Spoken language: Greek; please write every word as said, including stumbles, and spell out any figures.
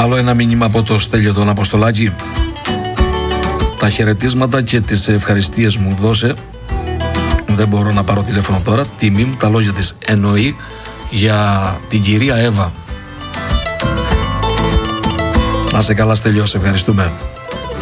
Άλλο ένα μήνυμα από το Στέλιο τον Αποστολάκη. Τα χαιρετίσματα και τις ευχαριστίες μου δώσε. Δεν μπορώ να πάρω τηλέφωνο τώρα. Τιμή μου, τα λόγια της εννοεί για την κυρία Εύα. Να σε καλά, Στέλιο, σε ευχαριστούμε.